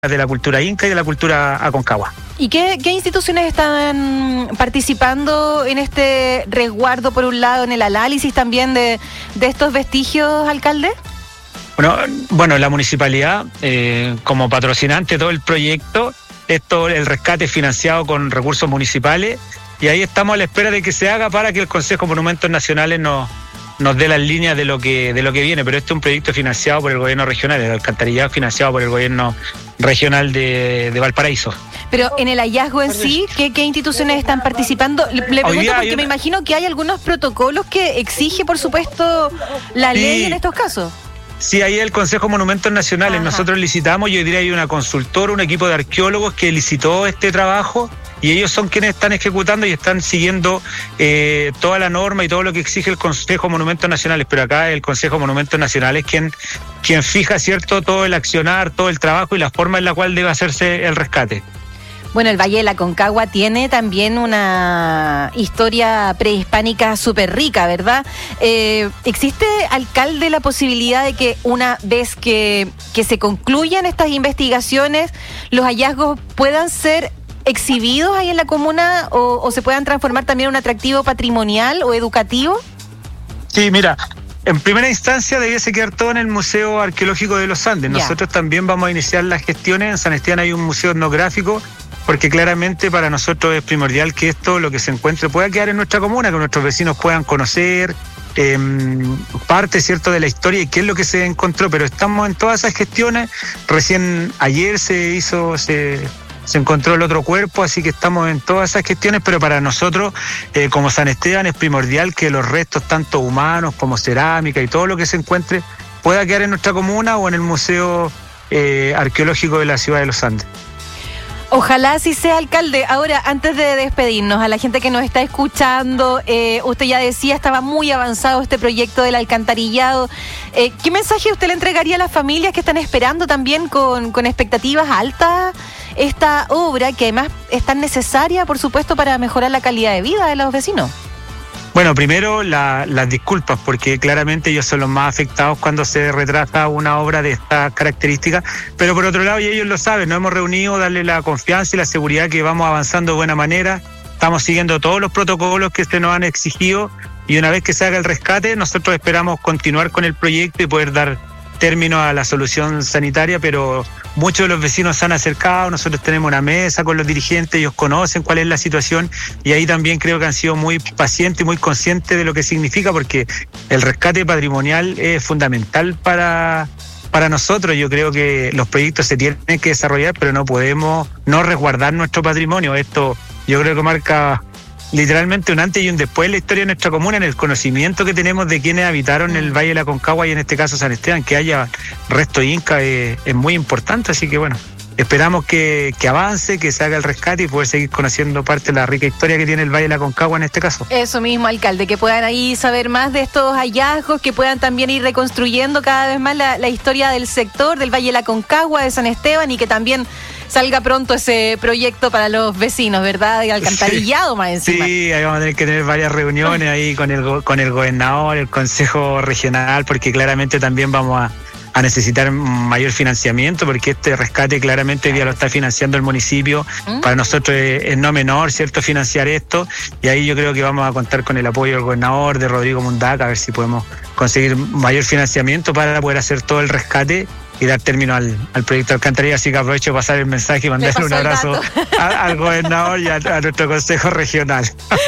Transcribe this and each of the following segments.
de la cultura inca y de la cultura aconcagua. ¿Y qué instituciones están participando en este resguardo, por un lado, en el análisis también de estos vestigios, alcalde? Bueno, la municipalidad, como patrocinante de todo el proyecto, el rescate es financiado con recursos municipales, y ahí estamos a la espera de que se haga para que el Consejo de Monumentos Nacionales nos dé las líneas de lo que viene. Pero este es un proyecto financiado por el gobierno regional, el alcantarillado financiado por el gobierno regional de Valparaíso. Pero en el hallazgo en sí, ¿qué instituciones están participando? Le pregunto porque me imagino que hay algunos protocolos que exige, por supuesto, la ley en estos casos. Sí, ahí el Consejo de Monumentos Nacionales. Ajá. Nosotros licitamos, yo diría hay una consultora, un equipo de arqueólogos que licitó este trabajo, y ellos son quienes están ejecutando y están siguiendo toda la norma y todo lo que exige el Consejo de Monumentos Nacionales. Pero acá el Consejo de Monumentos Nacionales es quien fija, ¿cierto?, todo el accionar, todo el trabajo y la forma en la cual debe hacerse el rescate. Bueno, el Valle de la Aconcagua tiene también una historia prehispánica súper rica, ¿verdad? ¿Existe, alcalde, la posibilidad de que una vez que se concluyan estas investigaciones, los hallazgos puedan ser exhibidos ahí en la comuna o se puedan transformar también en un atractivo patrimonial o educativo? Sí, mira, en primera instancia debiese quedar todo en el Museo Arqueológico de los Andes. Nosotros también vamos a iniciar las gestiones. En San Esteban hay un museo etnográfico, porque claramente para nosotros es primordial que esto, lo que se encuentre, pueda quedar en nuestra comuna, que nuestros vecinos puedan conocer parte, ¿cierto?, de la historia y qué es lo que se encontró. Pero estamos en todas esas gestiones. Recién ayer se encontró el otro cuerpo, así que estamos en todas esas gestiones, pero para nosotros, como San Esteban, es primordial que los restos, tanto humanos como cerámica y todo lo que se encuentre, pueda quedar en nuestra comuna o en el Museo Arqueológico de la Ciudad de los Andes. Ojalá así sea, alcalde. Ahora, antes de despedirnos, a la gente que nos está escuchando, usted ya decía, estaba muy avanzado este proyecto del alcantarillado. ¿Qué mensaje usted le entregaría a las familias que están esperando también con expectativas altas esta obra, que además es tan necesaria, por supuesto, para mejorar la calidad de vida de los vecinos? Bueno, primero las disculpas, porque claramente ellos son los más afectados cuando se retrasa una obra de estas características, pero por otro lado, y ellos lo saben, nos hemos reunido, darle la confianza y la seguridad que vamos avanzando de buena manera, estamos siguiendo todos los protocolos que se nos han exigido, y una vez que se haga el rescate, nosotros esperamos continuar con el proyecto y poder dar término a la solución sanitaria, pero muchos de los vecinos se han acercado, nosotros tenemos una mesa con los dirigentes, ellos conocen cuál es la situación, y ahí también creo que han sido muy pacientes y muy conscientes de lo que significa, porque el rescate patrimonial es fundamental para nosotros. Yo creo que los proyectos se tienen que desarrollar, pero no podemos no resguardar nuestro patrimonio. Esto yo creo que marca literalmente un antes y un después en la historia de nuestra comuna, en el conocimiento que tenemos de quienes habitaron el Valle de la Aconcagua y en este caso San Esteban. Que haya resto inca es muy importante, así que bueno, esperamos que avance, que se haga el rescate y poder seguir conociendo parte de la rica historia que tiene el Valle de la Aconcagua en este caso. Eso mismo, alcalde, que puedan ahí saber más de estos hallazgos, que puedan también ir reconstruyendo cada vez más la historia del sector, del Valle de la Aconcagua, de San Esteban, y que también salga pronto ese proyecto para los vecinos, ¿verdad? De alcantarillado, más encima. Sí, ahí vamos a tener que tener varias reuniones ahí con el gobernador, el Consejo Regional, porque claramente también vamos a necesitar mayor financiamiento, porque este rescate claramente ya lo está financiando el municipio. Para nosotros es no menor, ¿cierto?, financiar esto, y ahí yo creo que vamos a contar con el apoyo del gobernador, de Rodrigo Mundaca, a ver si podemos conseguir mayor financiamiento para poder hacer todo el rescate y dar término al proyecto Alcantarilla. Así que aprovecho de pasar el mensaje y mandarle un abrazo al gobernador y a nuestro Consejo Regional.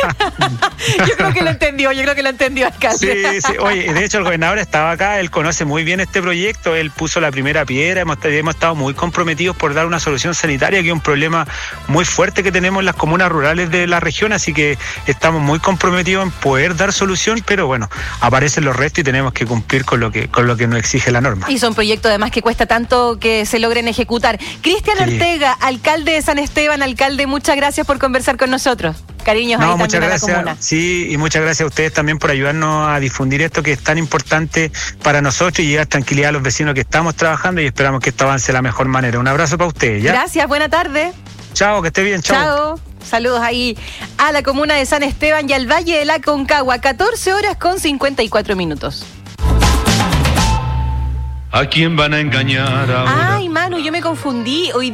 Yo creo que lo entendió, alcalde. Sí. Oye, de hecho el gobernador estaba acá, él conoce muy bien este proyecto, él puso la primera piedra, hemos estado muy comprometidos por dar una solución sanitaria, que es un problema muy fuerte que tenemos en las comunas rurales de la región, así que estamos muy comprometidos en poder dar solución, pero bueno, aparecen los restos y tenemos que cumplir con lo que nos exige la norma. Y son proyectos además que cuesta tanto que se logren ejecutar. Cristian Ortega, alcalde de San Esteban. Alcalde, muchas gracias por conversar con nosotros. Cariños ahí muchas también gracias, a la comuna. Sí, y muchas gracias a ustedes también por ayudarnos a difundir esto que es tan importante para nosotros y llevar tranquilidad a los vecinos que estamos trabajando, y esperamos que esto avance de la mejor manera. Un abrazo para ustedes, ¿ya? Gracias, buena tarde. Chao, que esté bien, chao. Chao. Saludos ahí a la comuna de San Esteban y al Valle de la Aconcagua. 14 horas con 54 minutos. ¿A quién van a engañar ahora? Ay, Manu, yo me confundí. Hoy